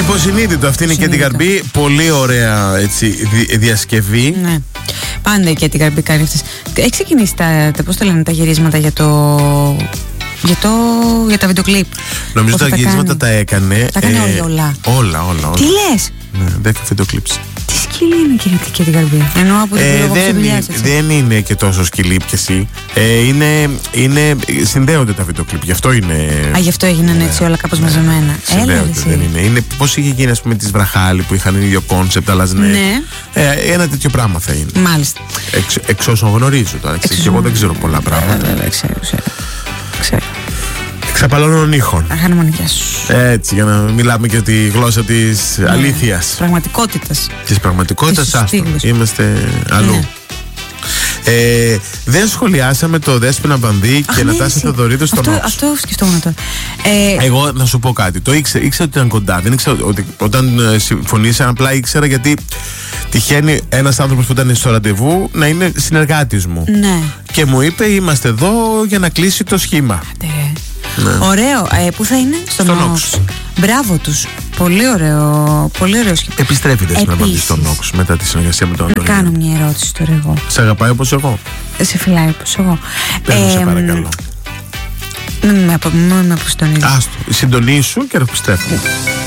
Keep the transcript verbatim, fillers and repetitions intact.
Υποσυνείδητο, αυτή είναι η Κέτι Γαρμπή. Πολύ ωραία έτσι, δι, διασκευή. Ναι. Πάντα η Κέτι Γαρμπή κάνει αυτές. Έχει ξεκινήσει τα, τα, πώς το λένε, τα γυρίσματα για το. Για, το, για τα βιντεοκλίπ. Νομίζω τα γυρίσματα τα έκανε. Τα έκανε ε, όλα. Όλα, όλα, όλα. Τι λες? Ναι, δέκα βιντεοκλίπς. Τι σκυλί είναι κύριε Κέτι Γαρμπή? Εννοώ από την ε, δεν, δεν είναι και τόσο σκυλί πια εσύ. Ε, είναι, είναι, συνδέονται τα βιντεοκλίπ. Γι' αυτό είναι. Α, γι' αυτό έγιναν έτσι όλα κάπως ναι, μαζεμένα. Συνδέονται, δεν είναι. είναι πώς είχε γίνει, ας πούμε, τις Βραχάλη που είχαν ίδιο κόνσεπτ, αλλά ναι. ναι. Ε, ένα τέτοιο πράγμα θα είναι. Μάλιστα. Εξ, εξ όσων γνωρίζω τώρα. Εξ, και εγώ δεν ξέρω πολλά πράγματα. Βέβαια, ξέρω, ξέρω. ξέρω. Εξαπαλώνων ήχων. Αχανομονικιά σου. Έτσι, για να μιλάμε και τη γλώσσα της ναι, αλήθειας. Της πραγματικότητας. Της πραγματικότητας, άστο. Είμαστε αλλού. Ναι. Ε, δεν σχολιάσαμε το Δέσποινα Βανδύ και ναι, Νατάσα Θεοδωρίδου στον Όξ. Αυτό σκεφτόμουν τώρα. Ε, Εγώ να σου πω κάτι. Το ήξερα, ήξερα ότι ήταν κοντά. Δεν ήξερα ότι όταν συμφωνήσαν, απλά ήξερα γιατί τυχαίνει ένας άνθρωπος που ήταν στο ραντεβού να είναι συνεργάτης μου. Ναι. Και μου είπε: είμαστε εδώ για να κλείσει το σχήμα. Άντε, ναι. Ωραίο. Ε, πού θα είναι? Στον, στον Όξ. Μπράβο τους. Πολύ ωραίο, πολύ ωραίο σχήμα. Επιστρέφεται στην Αμαντή στον Όξ μετά τη συνεργασία με τον Αντώνη. Να κάνω μια ερώτηση τώρα εγώ. Σε αγαπάει όπως εγώ? Σε φυλάει όπως εγώ. Πες μου, σε παρακαλώ. Μην με αποστονίζεις. Άστο, συντονίσου και επιστρέφω.